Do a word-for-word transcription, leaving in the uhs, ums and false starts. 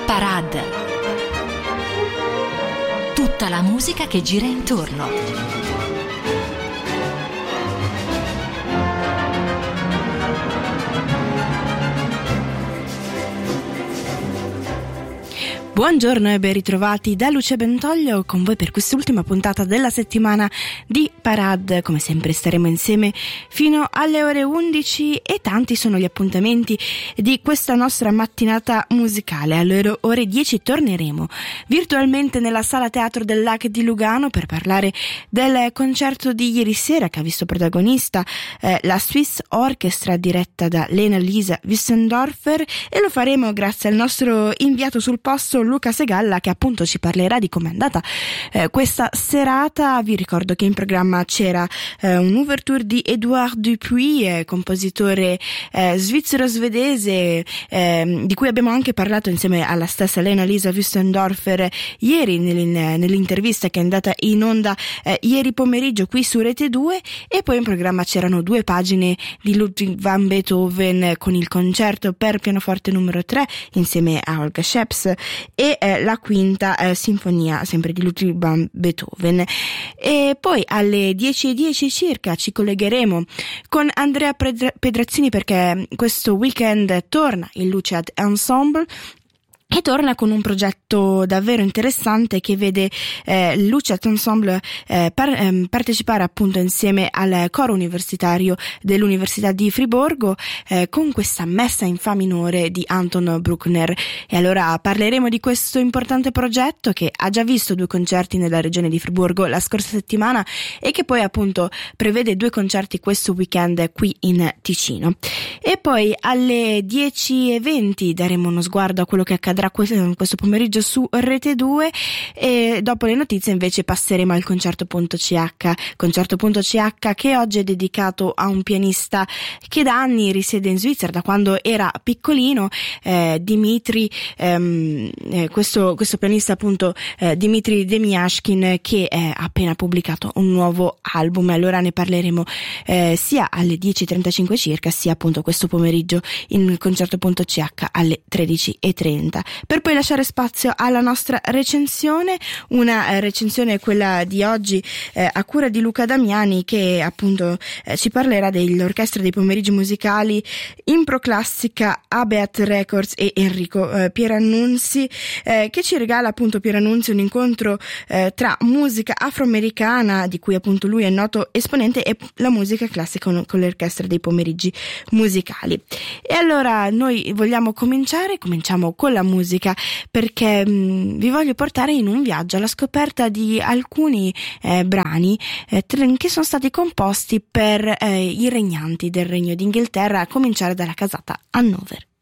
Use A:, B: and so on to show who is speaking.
A: Parade. Tutta la musica che gira intorno.
B: Buongiorno e ben ritrovati da Luce Bentoglio con voi per quest'ultima puntata della settimana di Parade. Come sempre staremo insieme fino alle ore undici e tanti sono gli appuntamenti di questa nostra mattinata musicale. Alle ore dieci torneremo virtualmente nella sala teatro del Lac di Lugano per parlare del concerto di ieri sera che ha visto protagonista eh, la Swiss Orchestra diretta da Lena Lisa Wissendorfer, e lo faremo grazie al nostro inviato sul posto Luca Segalla, che appunto ci parlerà di com'è andata eh, questa serata. Vi ricordo che in programma c'era eh, un ouverture di Edouard Dupuis, eh, compositore eh, svizzero-svedese, eh, di cui abbiamo anche parlato insieme alla stessa Lena Lisa Wissendorfer ieri nell'intervista che è andata in onda eh, ieri pomeriggio qui su Rete due. E poi in programma c'erano due pagine di Ludwig van Beethoven con il concerto per pianoforte numero tre insieme a Olga Scheps e eh, la quinta eh, sinfonia sempre di Ludwig van Beethoven. E poi alle dieci e dieci circa ci collegheremo con Andrea Pedrazzini perché questo weekend torna il Luciad Ensemble e torna con un progetto davvero interessante che vede eh, Luciad Ensemble eh, par- ehm, partecipare appunto insieme al coro universitario dell'Università di Friburgo eh, con questa messa in fa minore di Anton Bruckner. E allora parleremo di questo importante progetto che ha già visto due concerti nella regione di Friburgo la scorsa settimana e che poi appunto prevede due concerti questo weekend qui in Ticino. E poi alle dieci e venti daremo uno sguardo a quello che accadrà questo pomeriggio su Rete due e dopo le notizie invece passeremo al concerto.ch concerto.ch che oggi è dedicato a un pianista che da anni risiede in Svizzera, da quando era piccolino, eh, Dimitri ehm, eh, questo, questo pianista appunto eh, Dimitri Demyashkin, che eh, ha appena pubblicato un nuovo album. Allora ne parleremo eh, sia alle dieci e trentacinque circa sia appunto questo pomeriggio in concerto.ch alle tredici e trenta, per poi lasciare spazio alla nostra recensione, una eh, recensione quella di oggi eh, a cura di Luca Damiani, che appunto eh, ci parlerà dell'orchestra dei pomeriggi musicali Impro Classica, Abeat Records e Enrico eh, Pierannunzi, eh, che ci regala appunto Pierannunzi un incontro eh, tra musica afroamericana, di cui appunto lui è noto esponente, e la musica classica con, con l'orchestra dei pomeriggi musicali. E allora noi vogliamo cominciare, cominciamo con la musica perché mh, vi voglio portare in un viaggio alla scoperta di alcuni eh, brani eh, che sono stati composti per eh, i regnanti del Regno d'Inghilterra, a cominciare dalla casata Hannover.